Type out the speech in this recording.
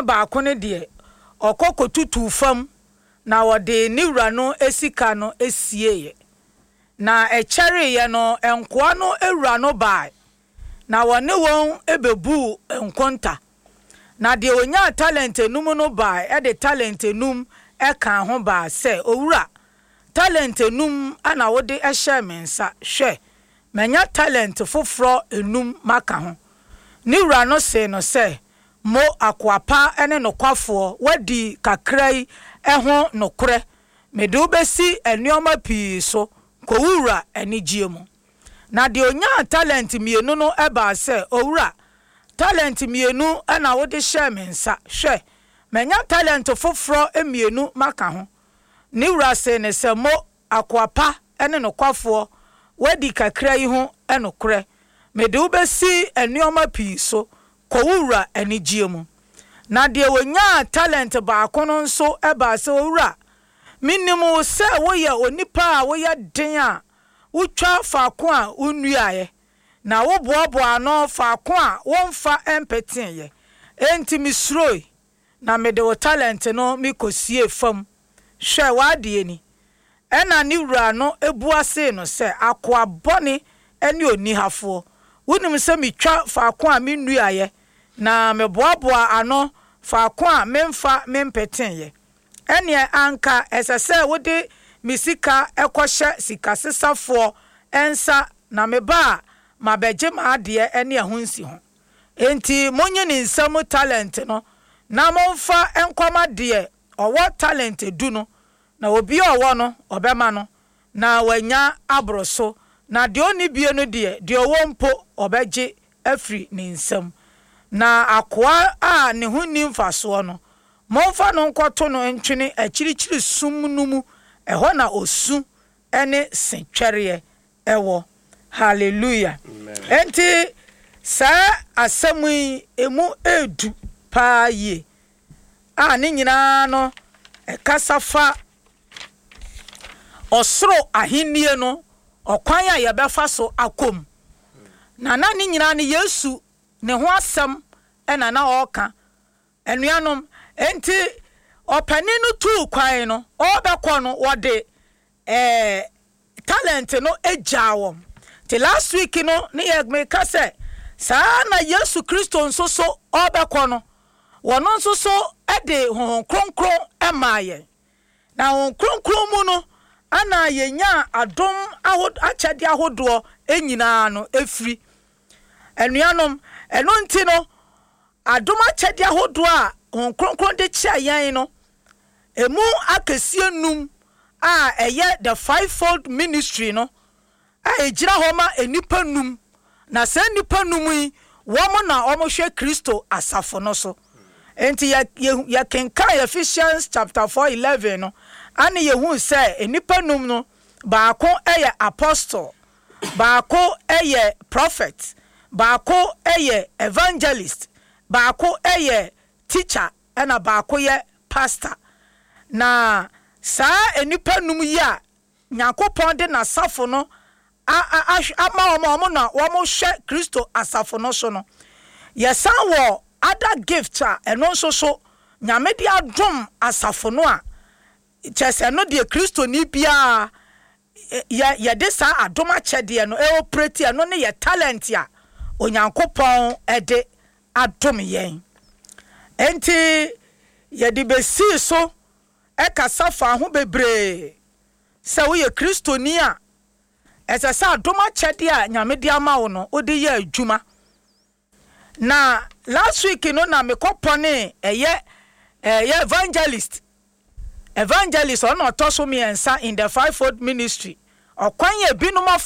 ba akone de okoko tutu fam na wode ni wura no esika no esieye na echere ye no enkoa no ewura no bai na wone won ebebu enkonta na de onya talent enum no bai e de talent enum e kan ho ba se owura talent enum ana wode ehye mensa hwe menya talent foforo enum maka ho ni wura no se no se mo akwapa ene nokwafo wadi kakrai eho nokure mede obesi enioma pii so ko wura enigye mu na de onya talent mienu no eba se owura talent mienu ana wode hye mensa hwe menya talent foforo emienu maka ho ni wura se ne se mo akwapa ene nokwafo wadi kakrai ho enokure mede obesi enioma pii so ko wura enigye mu na de wonya talent ba kono nso eba se owura minimu se woye onipa a woye den a wotwa faako a unuaye na wo boaboa no faako a wonfa empetin ye enti misroi na mede wo talent no mikosie fam hwe wade ni ena ni wura no ebuase no se akwa bone ene oni hafo wonim se mitwa faako a menuaye na meboaboa ano faako a memfa mempetin ye ene anka esese wode misika ekohye sika sesafo ensa na meba mabeje maade ene ahunsi ho enti monye ni nsam talent no na monfa enkwama de owo talent du no na obi owo no obema no na wanya abroso na de oni bie no de owo mpo obeje afri ni nsam na akwa a ne huni mfaso no monfa no nkoto no ntwene akirikyiri sumnumu eho na osu ene sentwere ewo hallelujah enti sa asamui emu edu pa ye a ne nyina no ekasafa osoro ahennie no okwan a yebefa so akom na ne nyina ne Yesu ne ho asem ena na oka enuanom enti opaninu tu kwan no obekọ no wode talent no ejawom te last week no ne yegmeka se saa na Yesu Kristo nso so obekọ no wono nso so ede hon kronkron emaye na hon kronkron mu no ana yenya adom achade ahodo enyina no efri enuanom eno nti no adom achade ahodo a hon kronkron de chia yan no emu akesie num a eye the fivefold ministry no a ejira homa enipa num na se nipa num yi womo na omohwe Kristo asafo no so enti ya kenka Ephesians chapter 4:11 no ane yehu se enipa num no baako eye apostle baako eye prophet baako eye evangelist baako eye teacher ena baako ye pastor na saa enipa num yi a Yakopon de na safo no ama omo na womo hwe Kristo asafo no so no yesan wo other gifts a eno so nyame de adom asafo no a chese no de Kristo ni bia ye de sa adom a chede no e operate no ne ye talent a Onyankopon ede adom yen enti ye de besi so e kasafa ho bebre se wo ye Kristo ni a esesa adom a chede a nyame de ama wo no odi ye adwuma na last week no na me kopone eye evangelist on otoso me ensa in the fivefold ministry okwan ye binom